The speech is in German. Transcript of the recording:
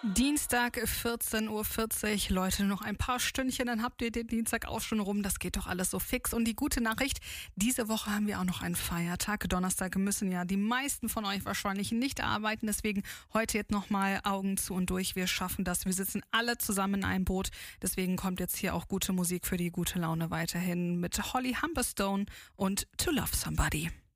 Dienstag 14:40 Uhr. Leute, noch ein paar Stündchen, dann habt ihr den Dienstag auch schon rum. Das geht doch alles so fix. Und die gute Nachricht, diese Woche haben wir auch noch einen Feiertag. Donnerstag müssen ja die meisten von euch wahrscheinlich nicht arbeiten. Deswegen heute jetzt nochmal Augen zu und durch. Wir schaffen das. Wir sitzen alle zusammen in einem Boot. Deswegen kommt jetzt hier auch gute Musik für die gute Laune weiterhin mit Holly Humberstone und To Love Somebody.